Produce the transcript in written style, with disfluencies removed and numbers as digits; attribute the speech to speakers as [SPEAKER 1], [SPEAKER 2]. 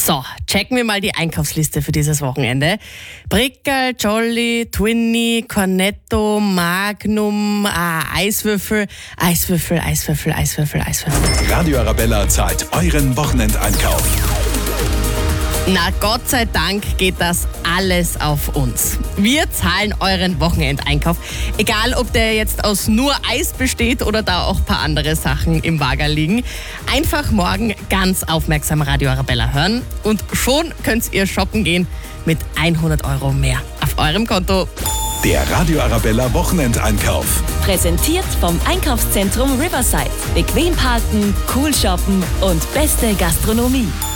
[SPEAKER 1] So, checken wir mal die Einkaufsliste für dieses Wochenende. Brickel, Jolly, Twinny, Cornetto, Magnum, Eiswürfel.
[SPEAKER 2] Radio Arabella zahlt euren Wochenendeinkauf.
[SPEAKER 1] Na, Gott sei Dank geht das alles auf uns. Wir zahlen euren Wochenendeinkauf. Egal, ob der jetzt aus nur Eis besteht oder da auch ein paar andere Sachen im Wagen liegen. Einfach morgen ganz aufmerksam Radio Arabella hören und schon könnt ihr shoppen gehen mit 100 € mehr auf eurem Konto.
[SPEAKER 2] Der Radio Arabella Wochenendeinkauf.
[SPEAKER 3] Präsentiert vom Einkaufszentrum Riverside. Bequem parken, cool shoppen und beste Gastronomie.